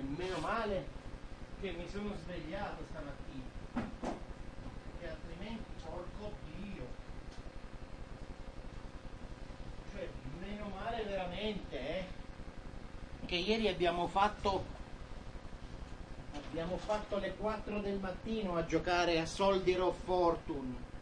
meno male che mi sono svegliato stamattina, che altrimenti, porco Dio, cioè meno male veramente, che ieri abbiamo fatto le 4 del mattino a giocare a Soldier of Fortune.